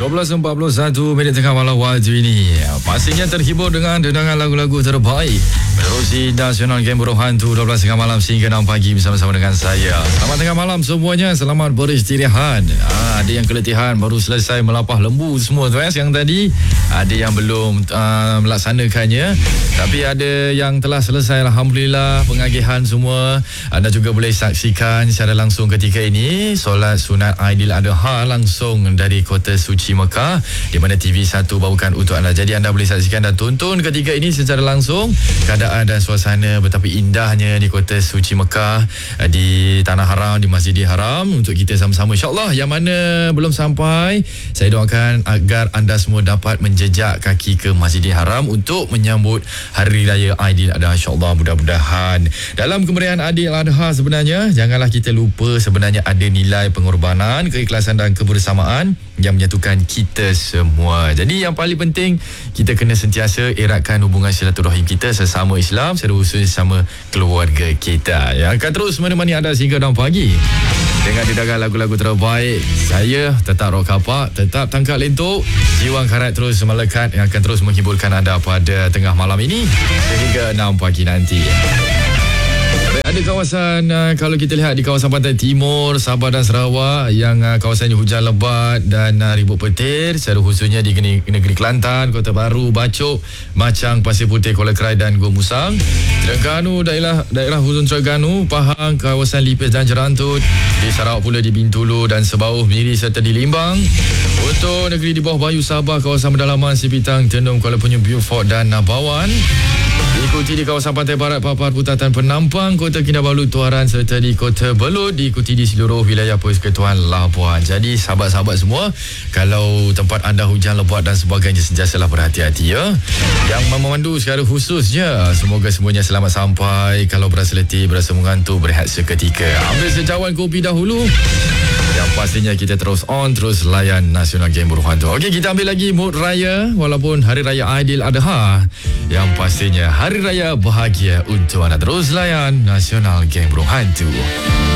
12.41 minit tengah malam waktu ini. Pastinya terhibur dengan dendangan lagu-lagu terbaik menerusi Nasional Game Burung Hantu 12 tengah malam sehingga 6 pagi bersama-sama dengan saya. Selamat tengah malam semuanya. Selamat beristirahat. Ada yang keletihan baru selesai melapah lembu semua tu yang tadi. Ada yang belum melaksanakannya. Tapi ada yang telah selesai, alhamdulillah, pengagihan semua. Anda juga boleh saksikan secara langsung ketika ini solat sunat Aidiladha langsung dari Kota Suci Mekah, di mana TV1 bawakan untuk anda. Jadi anda boleh saksikan dan tonton ketika ini secara langsung keadaan dan suasana betapa indahnya di Kota Suci Mekah, di Tanah Haram, di Masjidil Haram, untuk kita sama-sama insya-Allah. Yang mana belum sampai, saya doakan agar anda semua dapat menjejak kaki ke Masjidil Haram untuk menyambut Hari Raya Aidiladha, insya-Allah. Mudah-mudahan dalam kemeriahan Aidiladha sebenarnya janganlah kita lupa sebenarnya ada nilai pengorbanan, keikhlasan dan kebersamaan yang menyatukan kita semua. Jadi yang paling penting, kita kena sentiasa eratkan hubungan silaturahim kita sesama Islam, secara khusus sama keluarga kita, yang akan terus menemani anda sehingga 6 pagi dengan dendangan lagu-lagu terbaik. Saya tetap rock kapak, tetap tangkap lentok, jiwang karat terus melekat, yang akan terus menghiburkan anda pada tengah malam ini sehingga 6 pagi nanti. Ada kawasan, kalau kita lihat di kawasan pantai timur Sabah dan Sarawak, yang kawasannya hujan lebat dan ribut petir, secara khususnya di negeri Kelantan, Kota Baru, Bacok, Macang, Pasir Putih, Kuala Krai dan Gua Musang. Terengganu, daerah hujung Terengganu, Pahang, kawasan Lipis dan Jerantut. Di Sarawak pula di Bintulu dan Sebauh, Miri serta di Limbang. Untuk negeri di bawah Bayu, Sabah, kawasan pedalaman Sipitang, Tenung, Kuala Penyu, Beaufort dan Nabawan. Diikuti di kawasan Pantai Barat, Papar, Putatan, Penampang, Kota Kinabalu, Tuaran serta di Kota Belud. Diikuti di seluruh wilayah Persekutuan Labuan. Jadi sahabat-sahabat semua, kalau tempat anda hujan lebat dan sebagainya, sentiasalah berhati-hati ya. Yang memandu secara khususnya, semoga semuanya selamat sampai. Kalau berasa letih, berasa mengantuk, berehat seketika, ambil secawan kopi dahulu. Yang pastinya kita terus on, terus layan Nasional Game Burung Hantu. Okey, kita ambil lagi mood raya walaupun Hari Raya Aidiladha. Yang pastinya Hari Raya bahagia untuk anda. Terus layan Nasional Game Burung Hantu.